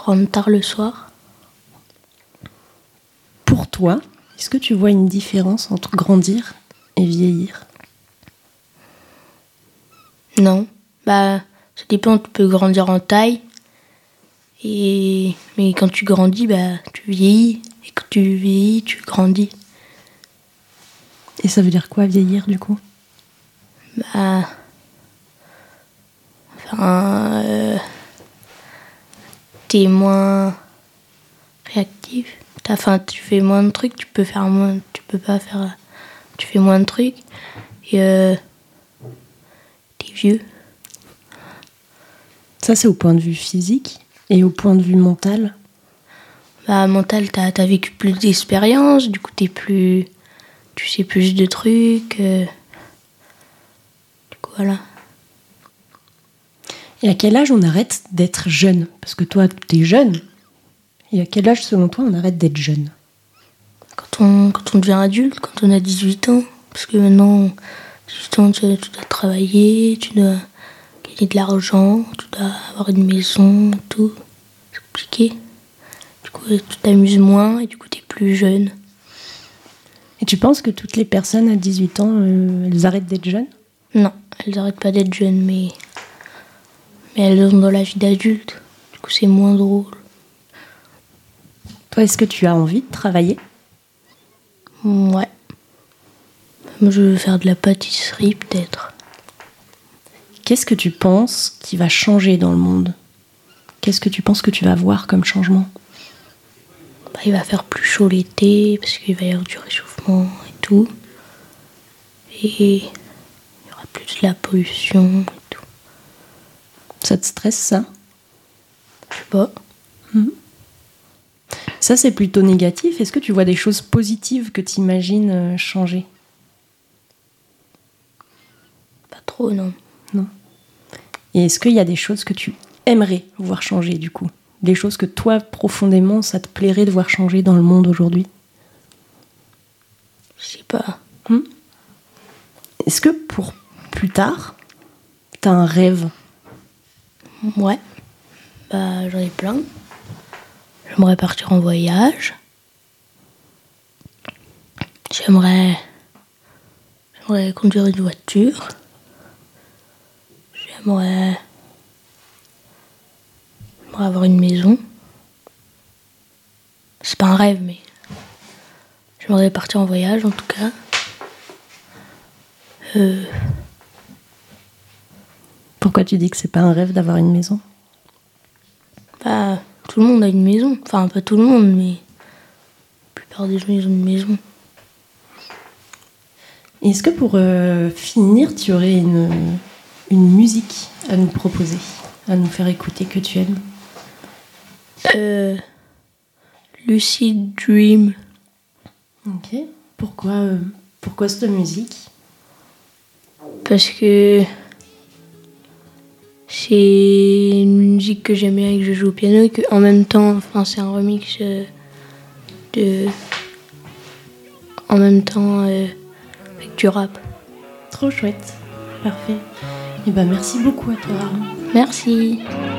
rentre tard le soir. Pour toi, est-ce que tu vois une différence entre grandir et vieillir ? Non. Ça dépend, tu peux grandir en taille. Mais quand tu grandis, tu vieillis. Et quand tu vieillis, tu grandis. Et ça veut dire quoi, vieillir, du coup ? T'es moins réactif. Tu fais moins de trucs, tu fais moins de trucs. Et t'es vieux. Ça, c'est au point de vue physique et au point de vue mental. Mental, t'as vécu plus d'expériences, du coup tu sais plus de trucs. Du coup, voilà. Et à quel âge on arrête d'être jeune ? Parce que toi, t'es jeune. Et à quel âge, selon toi, on arrête d'être jeune ? Quand on devient adulte, quand on a 18 ans. Parce que maintenant, 18 ans, tu dois travailler, tu dois gagner de l'argent, tu dois avoir une maison, tout. C'est compliqué. Du coup, tu t'amuses moins et du coup, t'es plus jeune. Et tu penses que toutes les personnes à 18 ans, elles arrêtent d'être jeunes ? Non, elles n'arrêtent pas d'être jeunes, mais elles ont dans la vie d'adulte. Du coup, c'est moins drôle. Toi, est-ce que tu as envie de travailler ? Ouais. Moi, je veux faire de la pâtisserie, peut-être. Qu'est-ce que tu penses qui va changer dans le monde ? Qu'est-ce que tu penses que tu vas voir comme changement ? Il va faire plus chaud l'été, parce qu'il va y avoir du réchauffement et tout. Et il y aura plus de la pollution et tout. Ça te stresse, ça ? Je sais pas. Ça, c'est plutôt négatif. Est-ce que tu vois des choses positives que tu imagines changer ? Pas trop, non. Non. Et est-ce qu'il y a des choses que tu aimerais voir changer, du coup ? Des choses que toi, profondément, ça te plairait de voir changer dans le monde aujourd'hui ? Je sais pas. Est-ce que pour plus tard, t'as un rêve ? Ouais. J'en ai plein. J'aimerais partir en voyage. J'aimerais conduire une voiture. J'aimerais avoir une maison. C'est pas un rêve, mais j'aimerais partir en voyage, en tout cas. Pourquoi tu dis que c'est pas un rêve d'avoir une maison ? Tout le monde a une maison. Enfin, pas tout le monde, mais la plupart des gens, ils ont une maison. Est-ce que pour finir, tu aurais une musique à nous proposer, à nous faire écouter que tu aimes ? Lucid Dream. Ok. Pourquoi cette musique ? Parce que c'est une musique que j'aime bien et que je joue au piano et que en même temps, c'est un remix en même temps avec du rap. Trop chouette. Parfait. Et merci beaucoup à toi. Merci.